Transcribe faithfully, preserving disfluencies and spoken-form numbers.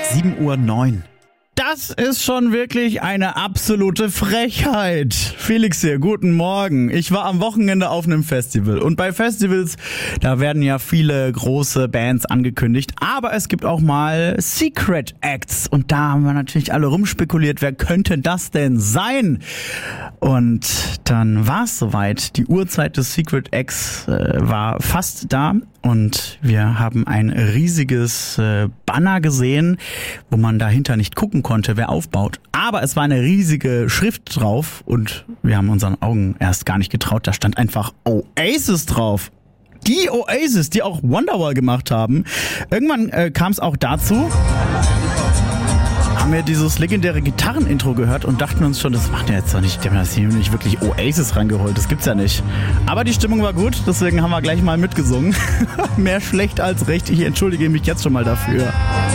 sieben Uhr neun. Das ist schon wirklich eine absolute Frechheit. Felix hier, guten Morgen. Ich war am Wochenende auf einem Festival und bei Festivals, da werden ja viele große Bands angekündigt, aber es gibt auch mal Secret Acts und da haben wir natürlich alle rumspekuliert, wer könnte das denn sein? Und dann war es soweit. Die Uhrzeit des Secret Acts äh, war fast da und wir haben ein riesiges äh, Banner gesehen, wo man dahinter nicht gucken konnte, wer aufbaut. Aber es war eine riesige Schrift drauf und wir haben unseren Augen erst gar nicht getraut. Da stand einfach Oasis drauf. Die Oasis, die auch Wonderwall gemacht haben. Irgendwann äh, kam es auch dazu. Haben wir dieses legendäre Gitarrenintro gehört und dachten uns schon, das macht ja jetzt doch nicht, die haben das hier nicht wirklich Oasis rangeholt, das gibt's ja nicht. Aber die Stimmung war gut, deswegen haben wir gleich mal mitgesungen. Mehr schlecht als recht, ich entschuldige mich jetzt schon mal dafür.